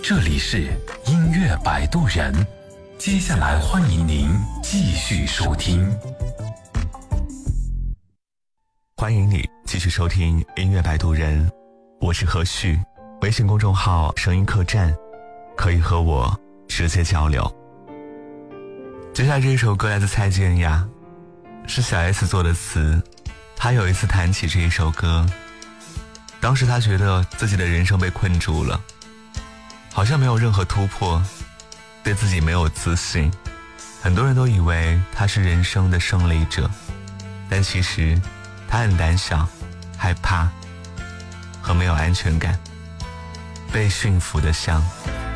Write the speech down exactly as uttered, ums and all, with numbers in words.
这里是音乐摆渡人，接下来欢迎您继续收听。 欢迎你继续收听音乐摆渡人，我是何旭，微信公众号声音客栈，可以和我直接交流。接下来这一首歌来自蔡健雅，是小 S 做的词。他有一次谈起这一首歌，当时他觉得自己的人生被困住了，好像没有任何突破，对自己没有自信，很多人都以为他是人生的胜利者，但其实他很胆小、害怕和没有安全感，被驯服的像